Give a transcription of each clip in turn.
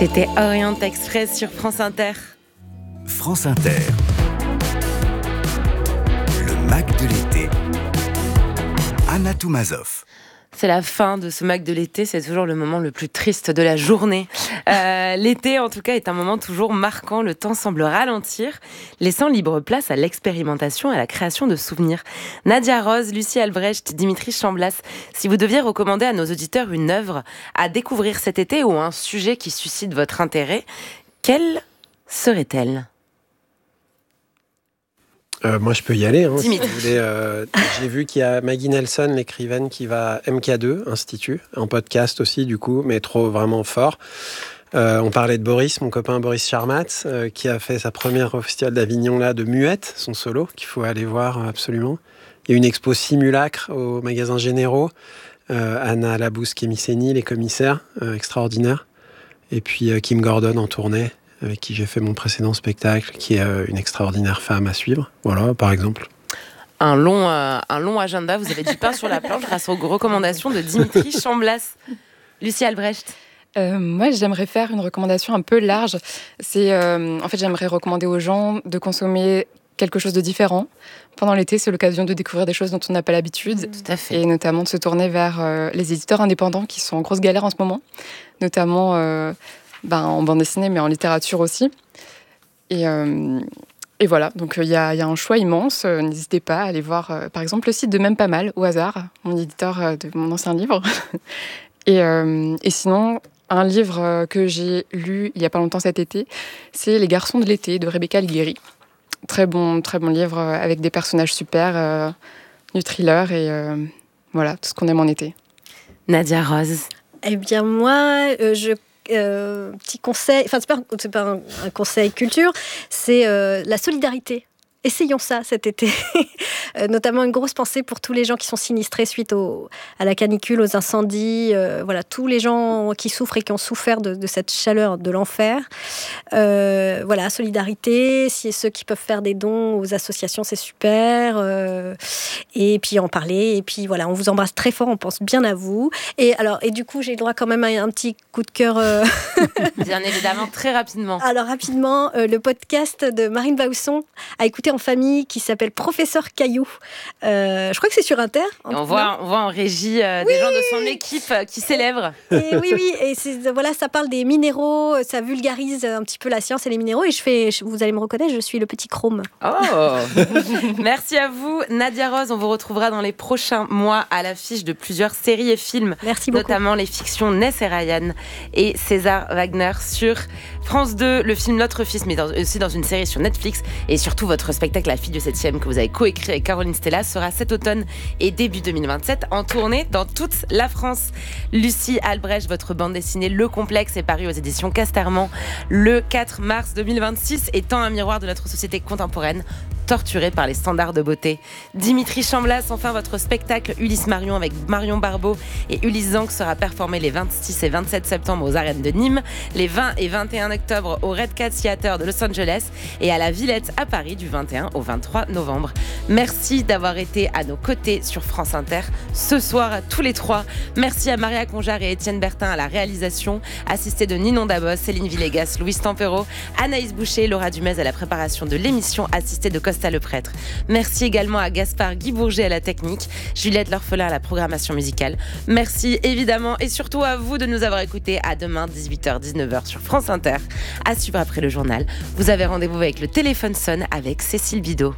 C'était Orient Express sur France Inter. France Inter. Le Mac de l'été. Anna Toumazov. C'est la fin de ce Mac de l'été, c'est toujours le moment le plus triste de la journée. L'été, en tout cas, est un moment toujours marquant. Le temps semble ralentir, laissant libre place à l'expérimentation et à la création de souvenirs. Nadia Rose, Lucie Albrecht, Dimitri Chamblas, si vous deviez recommander à nos auditeurs une œuvre à découvrir cet été ou un sujet qui suscite votre intérêt, quelle serait-elle ? Moi, je peux y aller. Si vous voulez. J'ai vu qu'il y a Maggie Nelson, l'écrivaine, qui va à MK2, Institut, en podcast aussi, du coup, mais vraiment fort. On parlait de Boris, mon copain Boris Charmatz, qui a fait sa première au Festival d'Avignon, là, de Muette, son solo, qu'il faut aller voir absolument. Il y a une expo simulacre au magasin Généraux. Anna Labous-Kémisseni, les commissaires, extraordinaires. Et puis Kim Gordon en tournée, avec qui j'ai fait mon précédent spectacle, qui est une extraordinaire femme à suivre. Voilà, par exemple. Un long agenda, vous avez du pain sur la planche grâce aux recommandations de Dimitri Chamblas. Lucie Albrecht. Moi, j'aimerais faire une recommandation un peu large. En fait, j'aimerais recommander aux gens de consommer quelque chose de différent. Pendant l'été, c'est l'occasion de découvrir des choses dont on n'a pas l'habitude. Tout à fait. Et notamment de se tourner vers les éditeurs indépendants qui sont en grosse galère en ce moment. Notamment en bande dessinée, mais en littérature aussi. Et voilà, donc il y a un choix immense. N'hésitez pas à aller voir, par exemple, le site de Même Pas Mal, au hasard, mon éditeur de mon ancien livre. Et sinon, un livre que j'ai lu il n'y a pas longtemps cet été, c'est Les Garçons de l'été, de Rebecca Alighieri. Très bon livre avec des personnages super, du thriller et voilà, tout ce qu'on aime en été. Nadia Rose. Eh bien, moi, petit conseil, enfin c'est pas un conseil culture, c'est la solidarité. Essayons ça cet été. Notamment une grosse pensée pour tous les gens qui sont sinistrés suite à la canicule, aux incendies. Voilà, tous les gens qui souffrent et qui ont souffert de cette chaleur de l'enfer. Voilà, solidarité. Si ceux qui peuvent faire des dons aux associations, c'est super. Et puis en parler. Et puis voilà, on vous embrasse très fort. On pense bien à vous. Et du coup, j'ai le droit quand même à un petit coup de cœur. Bien évidemment, très rapidement. Alors rapidement, le podcast de Marine Bausson à écouter en famille qui s'appelle Professeur Caillou. Je crois que c'est sur Inter. On voit en régie des gens de son équipe qui célèbrent. Et oui, et ça parle des minéraux, ça vulgarise un petit peu la science et les minéraux. Et vous allez me reconnaître, je suis le petit Chrome. Oh. Merci à vous, Nadia Rose. On vous retrouvera dans les prochains mois à l'affiche de plusieurs séries et films. Merci beaucoup. Notamment les fictions Ness et Ryan et César Wagner sur France 2, le film Notre Fils, mais aussi dans une série sur Netflix. Et surtout, votre spectacle La Fille du 7e que vous avez coécrit avec Caroline Stella sera cet automne et début 2027 en tournée dans toute la France. Lucie Albrecht, votre bande dessinée Le Complexe est parue aux éditions Casterman le 4 mars 2026, étant un miroir de notre société contemporaine torturée par les standards de beauté. Dimitri Chamblas, enfin votre spectacle Ulysse Marion avec Marion Barbeau et Ulysse Zanck sera performé les 26 et 27 septembre aux arènes de Nîmes, les 20 et 21 octobre au Red Cat Theater de Los Angeles et à la Villette à Paris du 21 au 23 novembre. Merci d'avoir été à nos côtés sur France Inter ce soir à tous les trois. Merci à Maria Conjar et Étienne Bertin à la réalisation, assistés de Ninon Dabos, Céline Villegas, Louise Tempero, Anaïs Boucher, Laura Dumez à la préparation de l'émission, assistée de Costa Le Prêtre. Merci également à Gaspard Guy Bourget à la technique, Juliette L'Orphelin à la programmation musicale. Merci évidemment et surtout à vous de nous avoir écoutés. À demain 18h-19h sur France Inter. À suivre après le journal. Vous avez rendez-vous avec le téléphone sonne avec Cécile Bidot.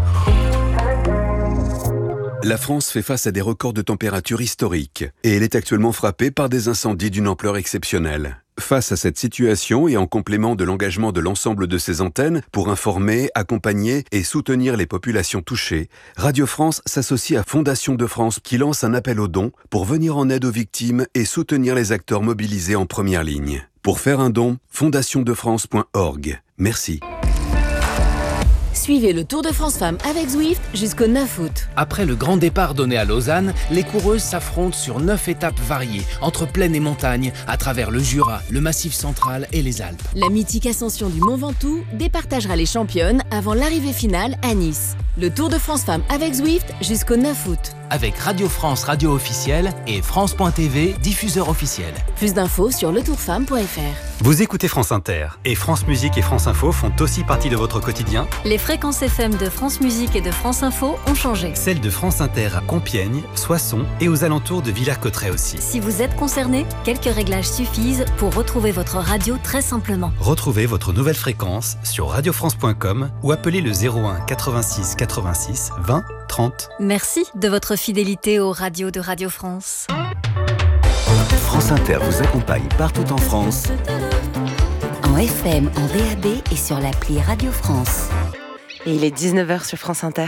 La France fait face à des records de température historiques et elle est actuellement frappée par des incendies d'une ampleur exceptionnelle. Face à cette situation et en complément de l'engagement de l'ensemble de ses antennes pour informer, accompagner et soutenir les populations touchées, Radio France s'associe à Fondation de France qui lance un appel aux dons pour venir en aide aux victimes et soutenir les acteurs mobilisés en première ligne. Pour faire un don, fondationdefrance.org. Merci. Suivez le Tour de France Femmes avec Zwift jusqu'au 9 août. Après le grand départ donné à Lausanne, les coureuses s'affrontent sur 9 étapes variées, entre plaine et montagne, à travers le Jura, le Massif central et les Alpes. La mythique ascension du Mont Ventoux départagera les championnes avant l'arrivée finale à Nice. Le Tour de France Femmes avec Zwift jusqu'au 9 août. Avec Radio France, radio officielle et France.tv, diffuseur officiel. Plus d'infos sur letourfemme.fr. Vous écoutez France Inter et France Musique et France Info font aussi partie de votre quotidien. Les fréquences FM de France Musique et de France Info ont changé. Celles de France Inter à Compiègne, Soissons et aux alentours de Villers-Cotterêts aussi. Si vous êtes concerné, quelques réglages suffisent pour retrouver votre radio très simplement. Retrouvez votre nouvelle fréquence sur radiofrance.com ou appelez le 01 86 86 20 30. Merci de votre fidélité aux radios de Radio France. France Inter vous accompagne partout en France. En FM, en DAB et sur l'appli Radio France. Et il est 19h sur France Inter.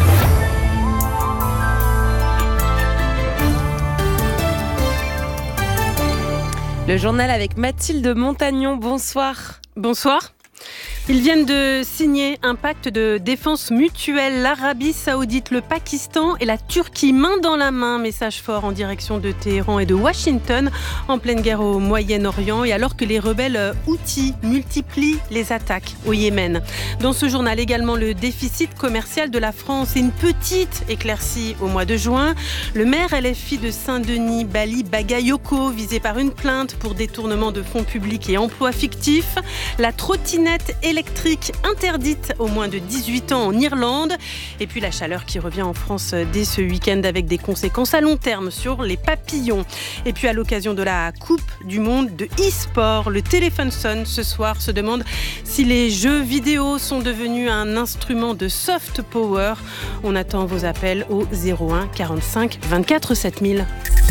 Le journal avec Mathilde Montagnon, bonsoir. Bonsoir. Ils viennent de signer un pacte de défense mutuelle. L'Arabie Saoudite, le Pakistan et la Turquie, main dans la main. Message fort en direction de Téhéran et de Washington, en pleine guerre au Moyen-Orient et alors que les rebelles Houthis multiplient les attaques au Yémen. Dans ce journal également, le déficit commercial de la France et une petite éclaircie au mois de juin. Le maire LFI de Saint-Denis, Bali Bagayoko, visé par une plainte pour détournement de fonds publics et emploi fictif. La trottinette électrique interdite aux moins de 18 ans en Irlande. Et puis la chaleur qui revient en France dès ce week-end avec des conséquences à long terme sur les papillons. Et puis à l'occasion de la Coupe du Monde de e-sport, le téléphone sonne ce soir, se demande si les jeux vidéo sont devenus un instrument de soft power. On attend vos appels au 01 45 24 7000.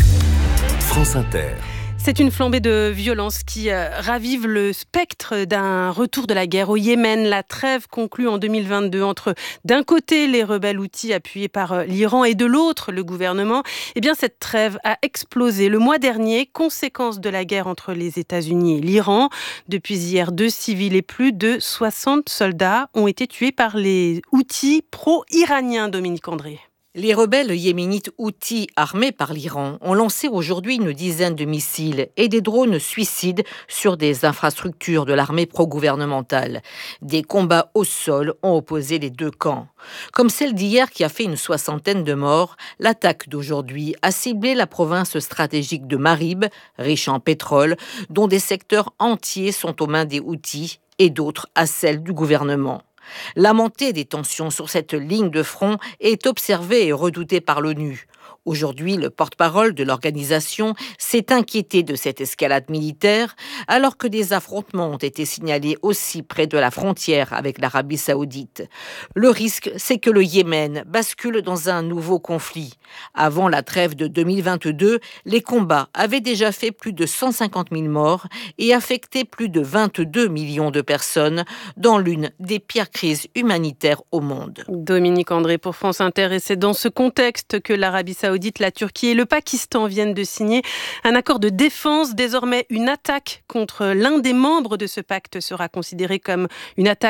France Inter. C'est une flambée de violence qui ravive le spectre d'un retour de la guerre au Yémen. La trêve conclue en 2022 entre, d'un côté, les rebelles Houthis appuyés par l'Iran et de l'autre, le gouvernement. Eh bien, cette trêve a explosé le mois dernier, conséquence de la guerre entre les États-Unis et l'Iran. Depuis hier, 2 civils et plus de 60 soldats ont été tués par les Houthis pro-iraniens, Dominique André. Les rebelles yéménites Houthis armés par l'Iran ont lancé aujourd'hui une dizaine de missiles et des drones suicides sur des infrastructures de l'armée pro-gouvernementale. Des combats au sol ont opposé les deux camps. Comme celle d'hier qui a fait une 60aine de morts, l'attaque d'aujourd'hui a ciblé la province stratégique de Marib, riche en pétrole, dont des secteurs entiers sont aux mains des Houthis et d'autres à celles du gouvernement. La montée des tensions sur cette ligne de front est observée et redoutée par l'ONU. Aujourd'hui, le porte-parole de l'organisation s'est inquiété de cette escalade militaire, alors que des affrontements ont été signalés aussi près de la frontière avec l'Arabie Saoudite. Le risque, c'est que le Yémen bascule dans un nouveau conflit. Avant la trêve de 2022, les combats avaient déjà fait plus de 150 000 morts et affecté plus de 22 millions de personnes dans l'une des pires crises humanitaires au monde. Dominique André pour France Inter, et c'est dans ce contexte que l'Arabie Saoudite, la Turquie et le Pakistan viennent de signer un accord de défense. Désormais, une attaque contre l'un des membres de ce pacte sera considérée comme une attaque